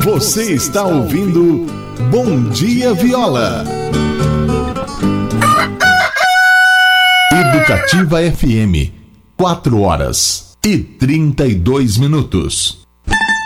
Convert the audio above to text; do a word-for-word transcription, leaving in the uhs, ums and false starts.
Você está ouvindo Bom Dia Viola. Educativa F M, quatro horas e trinta e dois minutos.